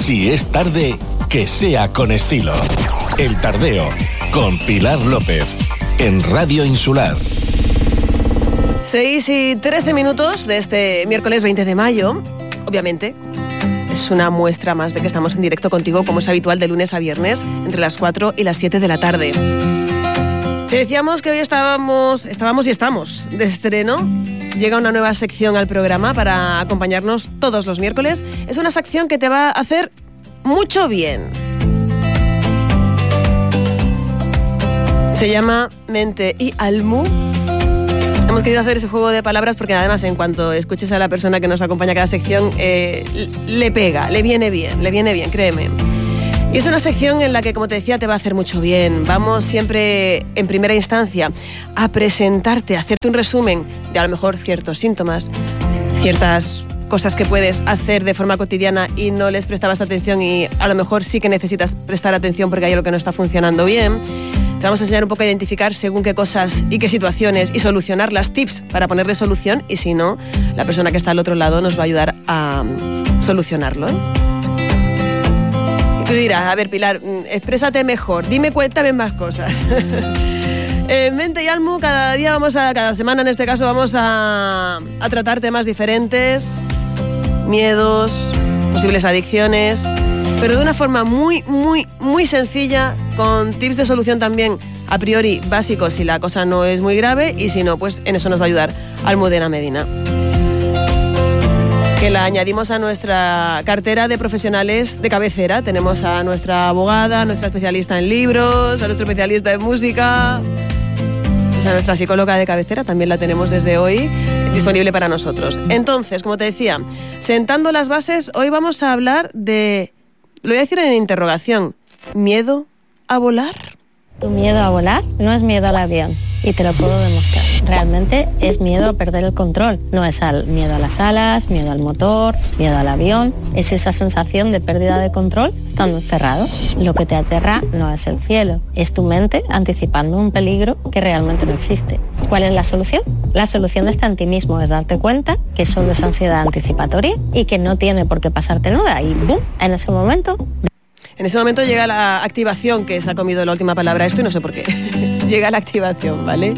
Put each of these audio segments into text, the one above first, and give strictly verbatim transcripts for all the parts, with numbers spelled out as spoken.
Si es tarde, que sea con estilo. El Tardeo, con Pilar López, en Radio Insular. seis y trece minutos de este miércoles veinte de mayo. Obviamente, es una muestra más de que estamos en directo contigo, como es habitual, de lunes a viernes, entre las cuatro y las siete de la tarde. Te decíamos que hoy estábamos, estábamos y estamos de estreno. Llega una nueva sección al programa para acompañarnos todos los miércoles. Es una sección que te va a hacer mucho bien. Se llama Mente y Almu. Hemos querido hacer ese juego de palabras porque además en cuanto escuches a la persona que nos acompaña a cada sección, eh, le pega, le viene bien, le viene bien, créeme. Y es una sección en la que, como te decía, te va a hacer mucho bien. Vamos siempre, en primera instancia, a presentarte, a hacerte un resumen de a lo mejor ciertos síntomas, ciertas cosas que puedes hacer de forma cotidiana y no les prestabas atención y a lo mejor sí que necesitas prestar atención porque hay algo que no está funcionando bien. Te vamos a enseñar un poco a identificar según qué cosas y qué situaciones y solucionar las tips para ponerle solución, y si no, la persona que está al otro lado nos va a ayudar a solucionarlo, ¿eh? Tú dirás, a ver, Pilar, exprésate mejor, dime, cuéntame más cosas. En Mente y Almu, cada día vamos a, cada semana en este caso, vamos a, a tratar temas diferentes, miedos, posibles adicciones, pero de una forma muy, muy, muy sencilla, con tips de solución también a priori básicos si la cosa no es muy grave, y si no, pues en eso nos va a ayudar Almudena Medina, que la añadimos a nuestra cartera de profesionales de cabecera. Tenemos a nuestra abogada, a nuestra especialista en libros, a nuestro especialista en música, pues a nuestra psicóloga de cabecera también la tenemos desde hoy disponible para nosotros. Entonces, como te decía, sentando las bases, hoy vamos a hablar de, lo voy a decir en interrogación, ¿miedo a volar? Tu miedo a volar no es miedo al avión, y te lo puedo demostrar. Realmente es miedo a perder el control. No es al miedo a las alas, miedo al motor, miedo al avión. Es esa sensación de pérdida de control estando encerrado. Lo que te aterra no es el cielo, es tu mente anticipando un peligro que realmente no existe. ¿Cuál es la solución? La solución está en ti mismo, es darte cuenta que solo es ansiedad anticipatoria y que no tiene por qué pasarte nada. Y ¡bum!, en ese momento... En ese momento llega la activación, que se ha comido la última palabra esto y no sé por qué. Llega la activación, ¿vale?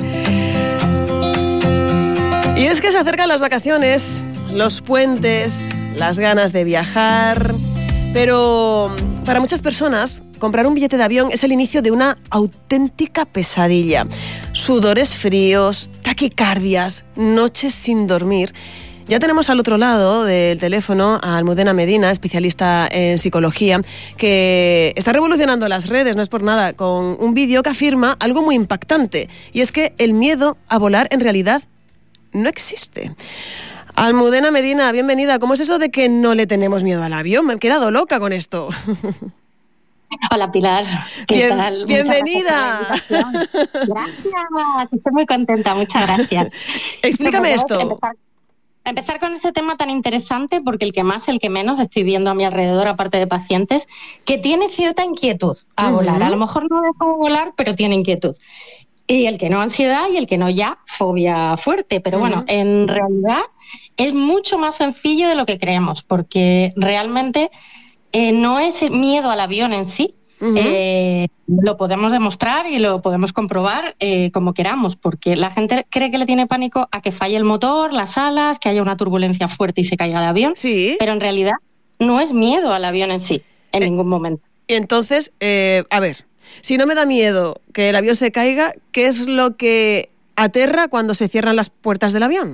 Y es que se acercan las vacaciones, los puentes, las ganas de viajar, pero para muchas personas comprar un billete de avión es el inicio de una auténtica pesadilla. Sudores fríos, taquicardias, noches sin dormir. Ya tenemos al otro lado del teléfono a Almudena Medina, especialista en psicología, que está revolucionando las redes, no es por nada, con un vídeo que afirma algo muy impactante, y es que el miedo a volar en realidad no existe. Almudena Medina, bienvenida. ¿Cómo es eso de que no le tenemos miedo al avión? Me he quedado loca con esto. Hola, Pilar, ¿qué Bien, tal? Bienvenida. Gracias, estoy muy contenta, muchas gracias. Explícame Bueno, esto. Empezar, empezar con este tema tan interesante, porque el que más, el que menos estoy viendo a mi alrededor, aparte de pacientes, que tiene cierta inquietud a uh-huh. volar. A lo mejor no deja de volar, pero tiene inquietud. Y el que no, ansiedad, y el que no, ya fobia fuerte. Pero uh-huh. bueno, en realidad es mucho más sencillo de lo que creemos, porque realmente eh, no es miedo al avión en sí. Uh-huh. Eh, lo podemos demostrar y lo podemos comprobar eh, como queramos, porque la gente cree que le tiene pánico a que falle el motor, las alas, que haya una turbulencia fuerte y se caiga el avión, sí. Pero en realidad no es miedo al avión en sí, en eh, ningún momento. Y entonces, eh, a ver, si no me da miedo que el avión se caiga, ¿qué es lo que aterra cuando se cierran las puertas del avión?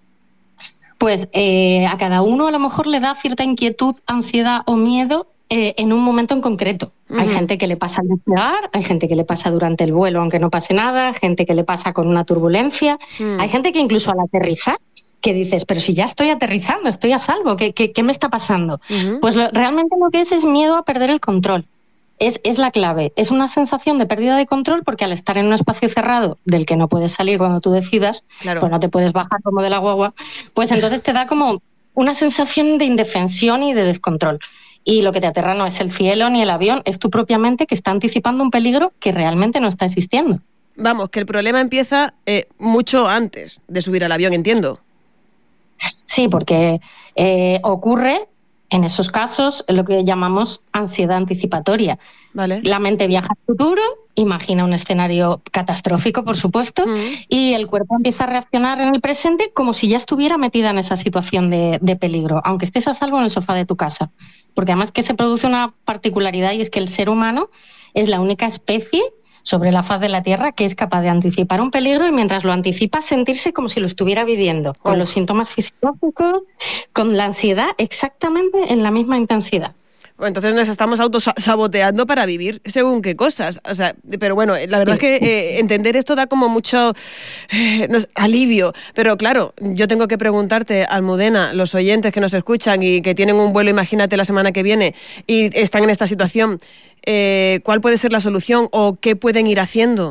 Pues eh, a cada uno a lo mejor le da cierta inquietud, ansiedad o miedo eh, en un momento en concreto. Uh-huh. Hay gente que le pasa al despegar, hay gente que le pasa durante el vuelo aunque no pase nada, gente que le pasa con una turbulencia, uh-huh. hay gente que incluso al aterrizar, que dices, pero si ya estoy aterrizando, estoy a salvo, ¿qué, qué, qué me está pasando? Uh-huh. Pues lo, realmente lo que es es miedo a perder el control. Es, es la clave, es una sensación de pérdida de control, porque al estar en un espacio cerrado del que no puedes salir cuando tú decidas, claro. pues no te puedes bajar como de la guagua, pues entonces te da como una sensación de indefensión y de descontrol. Y lo que te aterra no es el cielo ni el avión, es tu propia mente que está anticipando un peligro que realmente no está existiendo. Vamos, que el problema empieza eh, mucho antes de subir al avión, entiendo. Sí, porque eh, ocurre En esos casos, lo que llamamos ansiedad anticipatoria. Vale. La mente viaja al futuro, imagina un escenario catastrófico, por supuesto, mm. y el cuerpo empieza a reaccionar en el presente como si ya estuviera metida en esa situación de, de peligro, aunque estés a salvo en el sofá de tu casa. Porque además que se produce una particularidad, y es que el ser humano es la única especie sobre la faz de la Tierra que es capaz de anticipar un peligro y mientras lo anticipa sentirse como si lo estuviera viviendo, con oh. los síntomas fisiológicos, con la ansiedad exactamente en la misma intensidad. Entonces nos estamos autosaboteando para vivir según qué cosas. O sea, pero bueno, la verdad es que eh, entender esto da como mucho eh, no, alivio. Pero claro, yo tengo que preguntarte, Almudena, los oyentes que nos escuchan y que tienen un vuelo, imagínate, la semana que viene y están en esta situación, eh, ¿cuál puede ser la solución o qué pueden ir haciendo?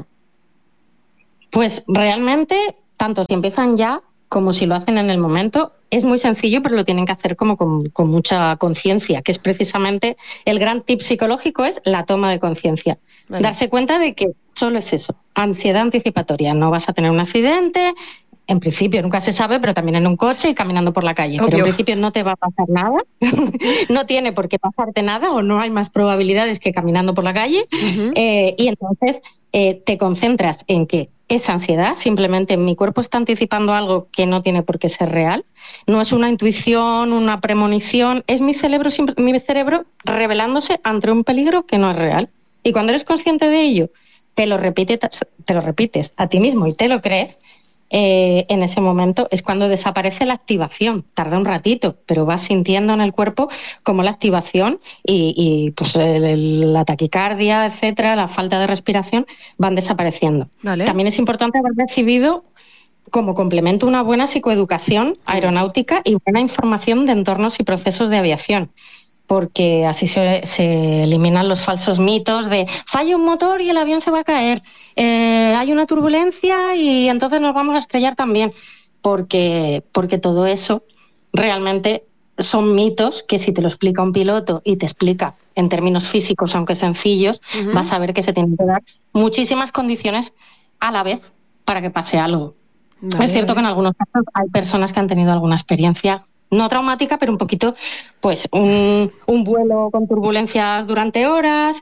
Pues realmente, tanto si empiezan ya como si lo hacen en el momento, es muy sencillo, pero lo tienen que hacer como con, con mucha conciencia, que es precisamente el gran tip psicológico, es la toma de conciencia. Vale. Darse cuenta de que solo es eso, ansiedad anticipatoria. No vas a tener un accidente, en principio nunca se sabe, pero también en un coche y caminando por la calle. Obvio. Pero en principio no te va a pasar nada, no tiene por qué pasarte nada o no hay más probabilidades que caminando por la calle. Uh-huh. eh, y entonces eh, te concentras en que esa ansiedad, simplemente mi cuerpo está anticipando algo que no tiene por qué ser real. No es una intuición, una premonición, es mi cerebro, mi cerebro revelándose ante un peligro que no es real. Y cuando eres consciente de ello, te lo repites, te lo repites a ti mismo y te lo crees, eh, en ese momento es cuando desaparece la activación. Tarda un ratito, pero vas sintiendo en el cuerpo como la activación y, y pues el, el, la taquicardia, etcétera, la falta de respiración van desapareciendo. Vale. También es importante haber recibido como complemento una buena psicoeducación aeronáutica y buena información de entornos y procesos de aviación, porque así se, se eliminan los falsos mitos de falla un motor y el avión se va a caer, eh, hay una turbulencia y entonces nos vamos a estrellar también, porque, porque todo eso realmente son mitos que si te lo explica un piloto y te explica en términos físicos, aunque sencillos, uh-huh. vas a ver que se tienen que dar muchísimas condiciones a la vez para que pase algo. Vale, es cierto vale. que en algunos casos hay personas que han tenido alguna experiencia no traumática, pero un poquito, pues, un, un vuelo con turbulencias durante horas,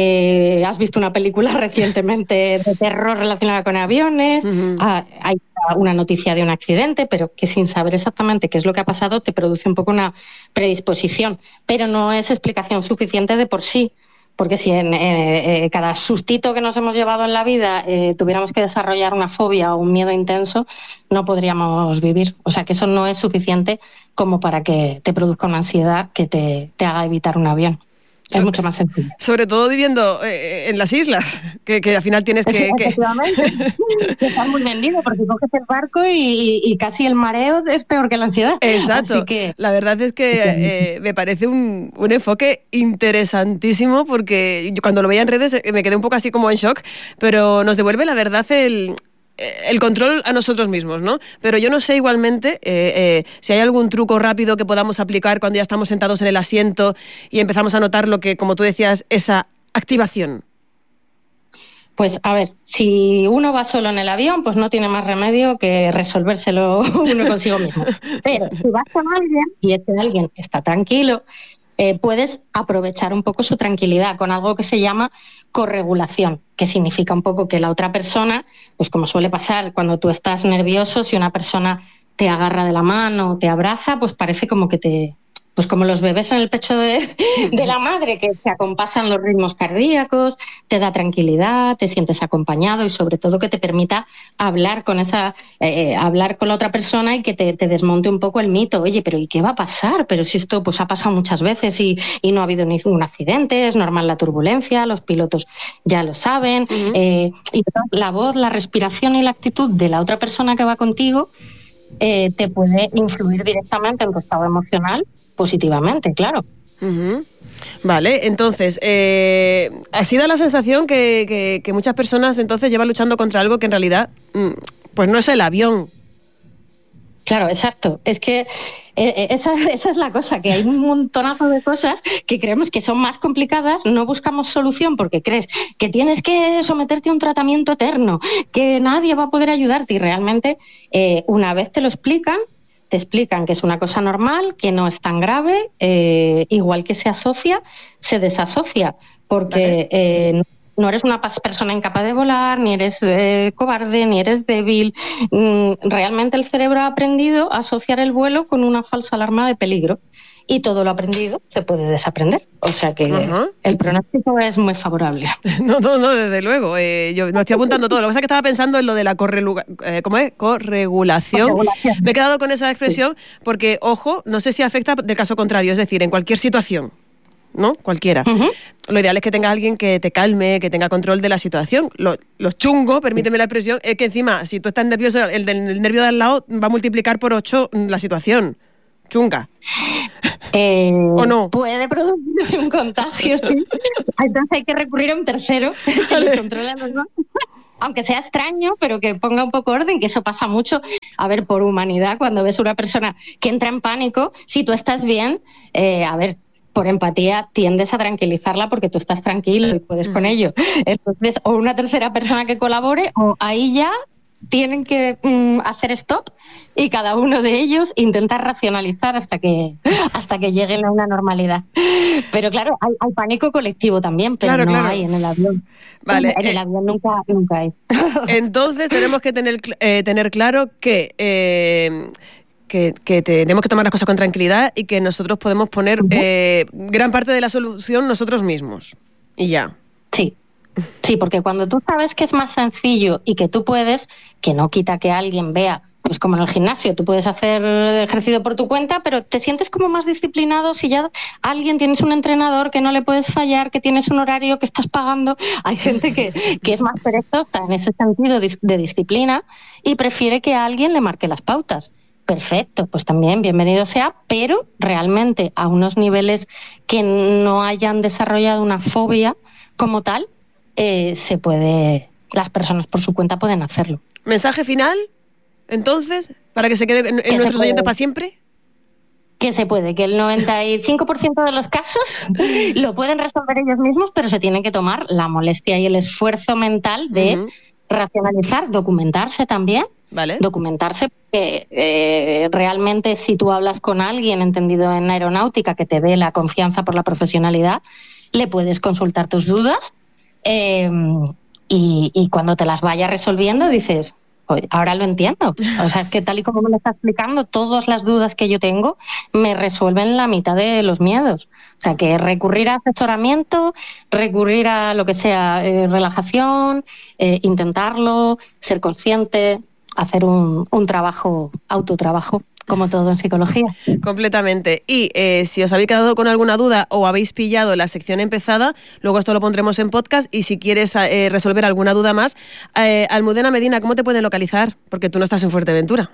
eh, has visto una película recientemente de terror relacionada con aviones, uh-huh. ah, hay una noticia de un accidente, pero que sin saber exactamente qué es lo que ha pasado te produce un poco una predisposición, pero no es explicación suficiente de por sí. Porque si en eh, eh, cada sustito que nos hemos llevado en la vida eh, tuviéramos que desarrollar una fobia o un miedo intenso, no podríamos vivir. O sea que eso no es suficiente como para que te produzca una ansiedad que te, te haga evitar un avión. Es sobre, mucho más sencillo. Sobre todo viviendo eh, en las islas, que, que al final tienes que... Sí, efectivamente. Que está muy vendido, porque coges el barco y, y, y casi el mareo es peor que la ansiedad. Exacto. Así que, la verdad es que eh, me parece un, un enfoque interesantísimo, porque yo cuando lo veía en redes me quedé un poco así como en shock, pero nos devuelve la verdad el... el control a nosotros mismos, ¿no? Pero yo no sé igualmente eh, eh, si hay algún truco rápido que podamos aplicar cuando ya estamos sentados en el asiento y empezamos a notar lo que, como tú decías, esa activación. Pues a ver, si uno va solo en el avión, pues no tiene más remedio que resolvérselo uno consigo mismo. Pero si vas con alguien y este alguien está tranquilo, eh, puedes aprovechar un poco su tranquilidad con algo que se llama corregulación, que significa un poco que la otra persona, pues como suele pasar cuando tú estás nervioso, si una persona te agarra de la mano, te abraza, pues parece como que te... Pues como los bebés en el pecho de, de la madre, que se acompasan los ritmos cardíacos, te da tranquilidad, te sientes acompañado y sobre todo que te permita hablar con esa, eh, hablar con la otra persona y que te, te desmonte un poco el mito. Oye, pero ¿y qué va a pasar? Pero si esto pues ha pasado muchas veces y, y no ha habido ningún accidente, es normal la turbulencia, los pilotos ya lo saben. Uh-huh. eh, y la voz, la respiración y la actitud de la otra persona que va contigo eh, te puede influir directamente en tu estado emocional positivamente, claro. Uh-huh. Vale, entonces, eh, así da la sensación que, que, que muchas personas entonces llevan luchando contra algo que en realidad pues no es el avión. Claro, exacto. Es que eh, esa, esa es la cosa, que hay un montonazo de cosas que creemos que son más complicadas, no buscamos solución porque crees que tienes que someterte a un tratamiento eterno, que nadie va a poder ayudarte y realmente eh, una vez te lo explican, te explican que es una cosa normal, que no es tan grave, eh, igual que se asocia, se desasocia, porque vale. eh, no eres una persona incapaz de volar, ni eres eh, cobarde, ni eres débil. Mm, realmente el cerebro ha aprendido a asociar el vuelo con una falsa alarma de peligro. Y todo lo aprendido se puede desaprender. O sea que uh-huh. el pronóstico es muy favorable. No, no, no, desde luego. Eh, yo me estoy apuntando todo. Lo que pasa es que estaba pensando en lo de la correlu- eh, ¿cómo es? corregulación. corregulación. Me he quedado con esa expresión sí. porque, ojo, no sé si afecta del caso contrario. Es decir, en cualquier situación, ¿no? Cualquiera. Uh-huh. Lo ideal es que tenga alguien que te calme, que tenga control de la situación. Lo, lo chungo, permíteme la expresión, es que encima, si tú estás nervioso, el del el nervio de al lado va a multiplicar por ocho la situación. Chunga. Eh, ¿O no? Puede producirse un contagio, sí. Entonces hay que recurrir a un tercero que vale. los controle a los dos. Aunque sea extraño, pero que ponga un poco orden, que eso pasa mucho. A ver, por humanidad, cuando ves una persona que entra en pánico, si tú estás bien, eh, a ver, por empatía tiendes a tranquilizarla porque tú estás tranquilo y puedes mm. con ello. Entonces, o una tercera persona que colabore, o ahí ya tienen que mm, hacer stop y cada uno de ellos intentar racionalizar hasta que hasta que lleguen a una normalidad. Pero claro, hay, hay pánico colectivo también, pero claro, no claro. hay en el avión. Vale, en el eh, avión nunca, nunca hay. Entonces tenemos que tener, eh, tener claro que... Eh, Que, que tenemos que tomar las cosas con tranquilidad y que nosotros podemos poner uh-huh. eh, gran parte de la solución nosotros mismos. Y ya. Sí. Sí, porque cuando tú sabes que es más sencillo y que tú puedes, que no quita que alguien vea, pues como en el gimnasio, tú puedes hacer ejercicio por tu cuenta, pero te sientes como más disciplinado si ya alguien tienes un entrenador que no le puedes fallar, que tienes un horario que estás pagando. Hay gente que, que es más perezosa en ese sentido de disciplina y prefiere que alguien le marque las pautas. Perfecto, pues también bienvenido sea, pero realmente a unos niveles que no hayan desarrollado una fobia como tal, eh, se puede, las personas por su cuenta pueden hacerlo. ¿Mensaje final, entonces, para que se quede en, en nuestros oyentes para siempre? Que se puede, que el noventa y cinco por ciento de los casos lo pueden resolver ellos mismos, pero se tienen que tomar la molestia y el esfuerzo mental de uh-huh. racionalizar, documentarse también. Vale. Documentarse, porque eh, realmente si tú hablas con alguien entendido en aeronáutica que te dé la confianza por la profesionalidad, le puedes consultar tus dudas eh, y, y cuando te las vaya resolviendo dices, oye, ahora lo entiendo. O sea, es que tal y como me lo está explicando, todas las dudas que yo tengo me resuelven la mitad de los miedos. O sea, que recurrir a asesoramiento, recurrir a lo que sea eh, relajación, eh, intentarlo, ser consciente, hacer un, un trabajo, autotrabajo, como todo en psicología. Completamente. Y eh, si os habéis quedado con alguna duda o habéis pillado la sección empezada, luego esto lo pondremos en podcast y si quieres eh, resolver alguna duda más, eh, Almudena Medina, ¿cómo te pueden localizar? Porque tú no estás en Fuerteventura.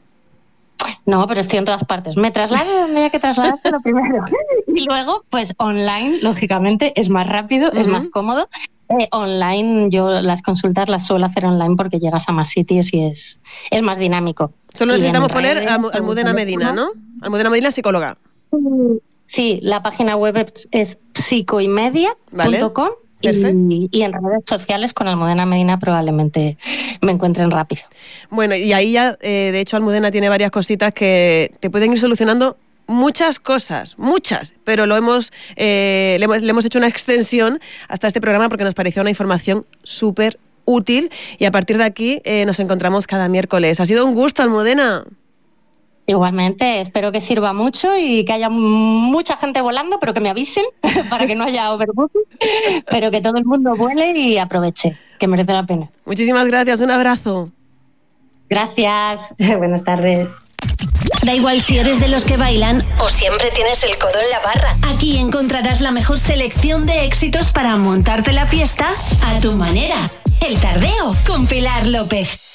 No, pero estoy en todas partes. Me traslado donde haya que trasladarse lo primero. Y luego, pues online, lógicamente, es más rápido, uh-huh. es más cómodo. Eh, online, yo las consultas las suelo hacer online porque llegas a más sitios y es, es más dinámico. Solo necesitamos poner redes, Alm- Almudena Medina, ¿no? Almudena Medina, psicóloga. Sí, la página web es psicoymedia punto com vale. y, y en redes sociales con Almudena Medina probablemente me encuentren rápido. Bueno, y ahí ya, eh, de hecho, Almudena tiene varias cositas que te pueden ir solucionando muchas cosas, muchas, pero lo hemos, eh, le hemos le hemos hecho una extensión hasta este programa porque nos pareció una información súper útil y a partir de aquí eh, nos encontramos cada miércoles. Ha sido un gusto, Almudena. Igualmente, espero que sirva mucho y que haya mucha gente volando, pero que me avisen para que no haya overbooking, pero que todo el mundo vuele y aproveche, que merece la pena. Muchísimas gracias, un abrazo. Gracias, buenas tardes. Da igual si eres de los que bailan o siempre tienes el codo en la barra. Aquí encontrarás la mejor selección de éxitos para montarte la fiesta a tu manera. El Tardeo con Pilar López.